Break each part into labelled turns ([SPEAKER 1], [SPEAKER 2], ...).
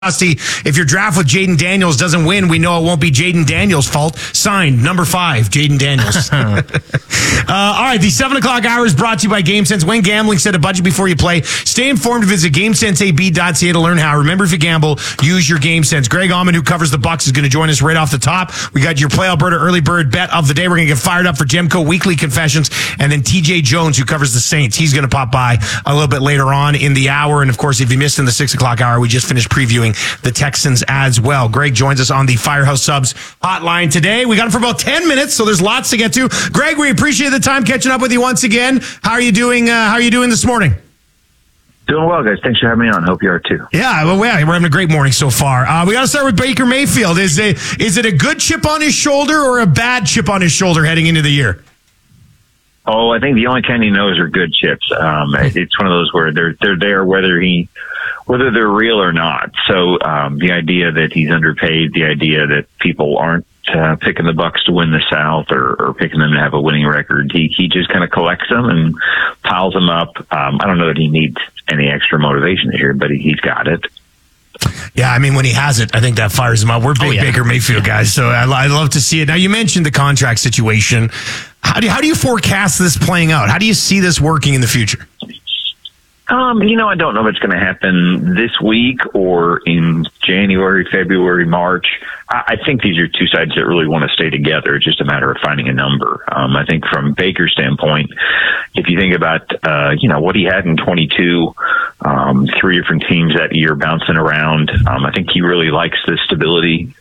[SPEAKER 1] Dusty, if your draft with Jaden Daniels doesn't win, we know it won't be Jaden Daniels' fault. Signed, number 5, Jaden Daniels. All right, the 7 o'clock hour is brought to you by GameSense. When gambling, set a budget before you play. Stay informed. Visit GameSenseAB.ca to learn how. Remember, if you gamble, use your GameSense. Greg Allman, who covers the Bucks, is going to join us right off the top. We got your Play Alberta early bird bet of the day. We're going to get fired up for Gemco Weekly Confessions. And then TJ Jones, who covers the Saints, he's going to pop by a little bit later on in the hour. And, of course, if you missed in the 6 o'clock hour, we just finished previewing the Texans as well. Greg joins us on the Firehouse Subs hotline today. We got him for about 10 minutes, so there's lots to get to. Greg, we appreciate the time catching up with you once again. How are you doing? How are you doing this morning?
[SPEAKER 2] Doing well, guys. Thanks for having me on. Hope you are too.
[SPEAKER 1] Yeah, well, we're having a great morning so far. We got to start with Baker Mayfield. Is it a good chip on his shoulder or a bad chip on his shoulder heading into the year?
[SPEAKER 2] Oh, I think the only kind he knows are good chips. It's one of those where they're there whether they're real or not. So the idea that he's underpaid, the idea that people aren't picking the Bucks to win the South or picking them to have a winning record, he just kind of collects them and piles them up. I don't know that he needs any extra motivation here, but he's got it.
[SPEAKER 1] Yeah, I mean, when he has it, I think that fires him up. We're big Baker Mayfield guys, so I love to see it. Now, you mentioned the contract situation. How do you forecast this playing out? How do you see this working in the future?
[SPEAKER 2] I don't know if it's going to happen this week or in January, February, March. I think these are two sides that really want to stay together. It's just a matter of finding a number. I think from Baker's standpoint, if you think about, what he had in 22, 3 different teams that year bouncing around, I think he really likes the stability.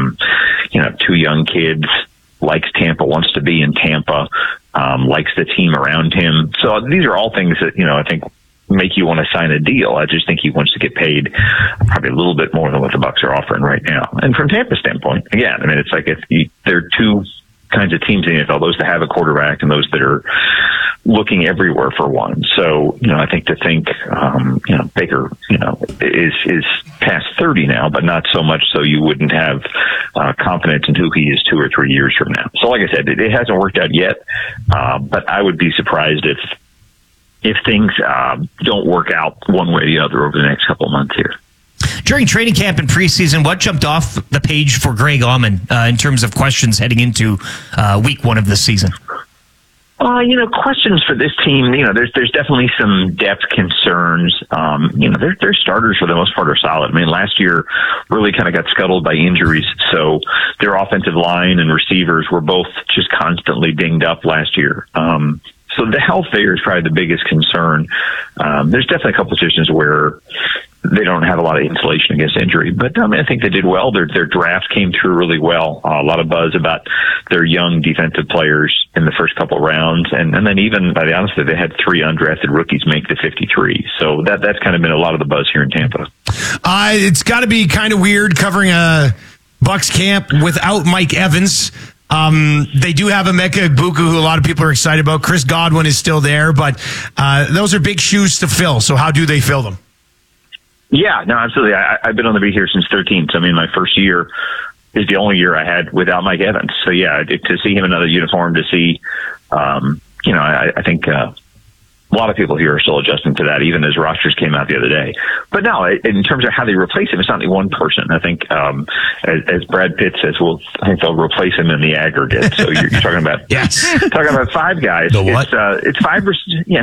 [SPEAKER 2] 2 young kids, likes Tampa, wants to be in Tampa, likes the team around him. So these are all things that, I think make you want to sign a deal. I just think he wants to get paid probably a little bit more than what the Bucks are offering right now. And from Tampa's standpoint, again, I mean, it's like there are two kinds of teams in the NFL, those that have a quarterback and those that are looking everywhere for one. So, I think Baker, is past 30 now, but not so much so you wouldn't have confidence in who he is 2 or 3 years from now. So like I said, it hasn't worked out yet, but I would be surprised if things don't work out one way or the other over the next couple of months here.
[SPEAKER 3] During training camp and preseason, what jumped off the page for Greg Allman in terms of questions heading into week 1 of the season?
[SPEAKER 2] Questions for this team, there's definitely some depth concerns. Their starters for the most part are solid. I mean, last year really kind of got scuttled by injuries. So their offensive line and receivers were both just constantly dinged up last year. So the health there is probably the biggest concern. There's definitely a couple of positions where they don't have a lot of insulation against injury, but I think they did well. Their draft came through really well. A lot of buzz about their young defensive players in the first couple of rounds, and then even, by the honesty, they had 3 undrafted rookies make the 53. So that's kind of been a lot of the buzz here in Tampa.
[SPEAKER 1] It's got to be kind of weird covering a Bucks camp without Mike Evans. They do have Emeka Egbuka, who a lot of people are excited about. Chris Godwin is still there, but those are big shoes to fill. So how do they fill them?
[SPEAKER 2] Yeah, no, absolutely. I've been on the beat here since 13. So, my first year is the only year I had without Mike Evans. So, yeah, to see him in another uniform, to see, I think a lot of people here are still adjusting to that, even as rosters came out the other day. But no, in terms of how they replace him, it's not only one person. I think, as Brad Pitt says, I think they'll replace him in the aggregate. So you're talking about talking about 5 guys.
[SPEAKER 1] The what?
[SPEAKER 2] It's 5. Yeah,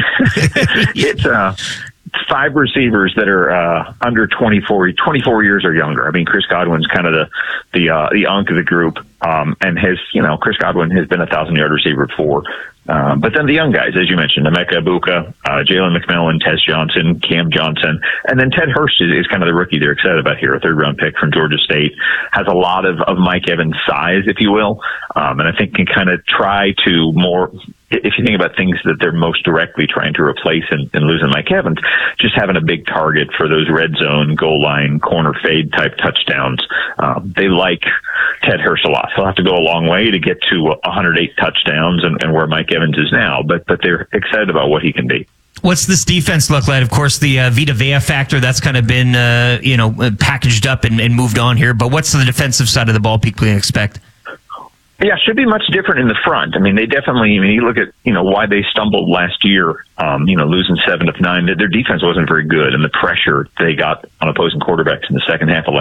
[SPEAKER 2] it's 5 receivers that are under 24 years or younger. I mean, Chris Godwin's kind of the unk of the group, and Chris Godwin has been a 1,000-yard receiver before. But then the young guys, as you mentioned, Emeka Egbuka, Jalen McMillan, Tez Johnson, Cam Johnson, and then Ted Hurst is kind of the rookie they're excited about here, a 3rd-round pick from Georgia State, has a lot of Mike Evans' size, if you will, and I think can kind of try to more. If you think about things that they're most directly trying to replace and losing Mike Evans, just having a big target for those red zone, goal line, corner fade type touchdowns. They like Ted Hurst a lot. He'll have to go a long way to get to 108 touchdowns and where Mike Evans is now, but they're excited about what he can be.
[SPEAKER 3] What's this defense look like? Of course, the Vita Vea factor, that's kind of been packaged up and moved on here, but what's the defensive side of the ball people can expect?
[SPEAKER 2] Yeah, should be much different in the front. I mean, they definitely, you look at, why they stumbled last year, losing 7 of 9. Their defense wasn't very good, and the pressure they got on opposing quarterbacks in the second half of